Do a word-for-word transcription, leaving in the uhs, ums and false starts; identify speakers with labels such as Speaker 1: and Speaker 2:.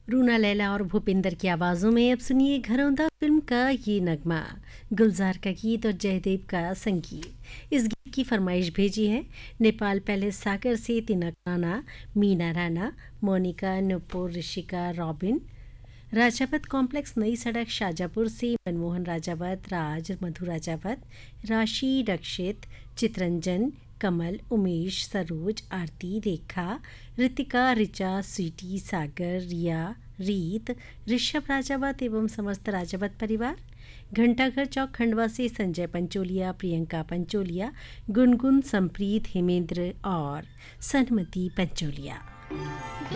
Speaker 1: रूना लैला और भूपिंदर की आवाज़ों में अब सुनिए घरौंदा फिल्म का ये नगमा। गुलजार का गीत और जयदेव का संगीत। इस गीत की फरमाइश भेजी है नेपाल पैलेस सागर से तिनक राणा, मीना राणा, मोनिका, नुपुर, ऋषिका, रॉबिन। राजावत कॉम्प्लेक्स, नई सड़क, शाजापुर से मनमोहन राजावत, राज, मधु राजावत, राशि, रक्षित, चित्रंजन, कमल, उमेश, सरोज, आरती, रेखा, ऋतिका, ऋचा, स्वीटी, सागर, रिया, रीत, ऋषभ राजावत एवं समस्त राजावत परिवार। घंटाघर चौक खंडवा से संजय पंचोलिया, प्रियंका पंचोलिया, गुनगुन, संप्रीत, हेमेंद्र और सनमती पंचोलिया।